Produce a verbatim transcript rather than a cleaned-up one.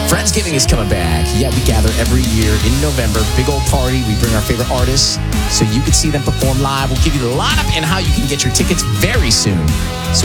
Friendsgiving is coming back. Yeah, we gather every year in November. Big old party. We bring our favorite artists so you can see them perform live. We'll give you the lineup and how you can get your tickets very soon. So